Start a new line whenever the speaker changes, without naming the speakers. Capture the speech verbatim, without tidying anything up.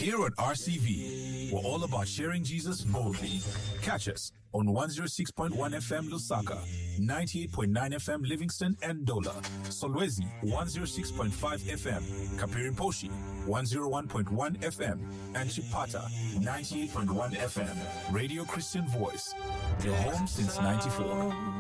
Here at R C V, we're all about sharing Jesus boldly. Catch us on one oh six point one F M Lusaka, ninety-eight point nine F M Livingston and Dola, Solwezi one oh six point five F M, Kapiriposhi one oh one point one F M, and Chipata ninety-eight point one F M. Radio Christian Voice, your home since ninety-four.